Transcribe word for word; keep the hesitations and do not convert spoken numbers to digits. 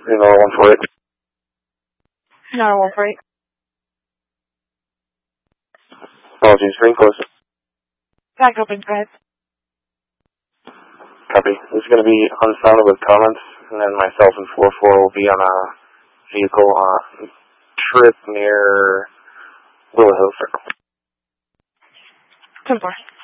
Another one for eight. Another one for eight. Apologies, screen close. Back open, go ahead. Copy. This is going to be unfounded with comments, and then myself and four four will be on a vehicle on a trip near Willow Hill Circle. ten four.